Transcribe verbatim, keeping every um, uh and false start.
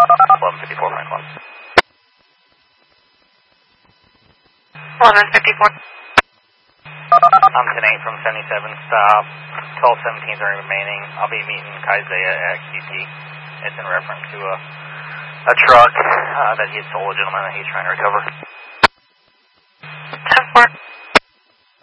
eleven fifty-four, Frank one. eleven fifty-four. I'm ten eight from seventy-seven, stop. twelve seventeens are remaining. I'll be meeting Kaizea at Q T. It's in reference to a, a truck uh, that he had sold a gentleman that he's trying to recover.